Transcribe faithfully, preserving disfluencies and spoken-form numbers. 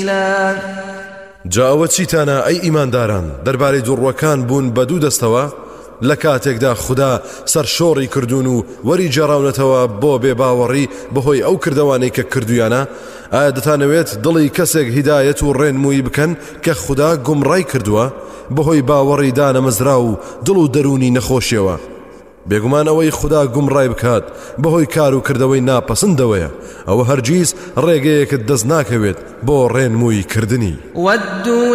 جاوە چیتانە ئەی ئیمانداران دەربارەی دوڕوەکان بوون بە دوو دەستەوە لە کاتێکدا خوددا سەرشۆڕی کردوون و وەری جێڕاونەتەوە بۆ بێباوەڕی بەهۆی ئەو کردوانەی کە کردویانە ئایا دەتانەوێت دڵی کەسێک هیدایەت و ڕێنمووی بکەن کە خوددا گومڕای کردووە بەهۆی باوەڕی دانەمەزرا و دڵ و دەرونی نەخۆشیەوە بێگومان ئەوەی خوددا گومڕای بکات بەهۆی کار و کردەوەی ناپەسەندەوەیە ئەوە هەرگیز ڕێگەیەکت دەست ناکەوێت بۆ ڕێنمووی کردنی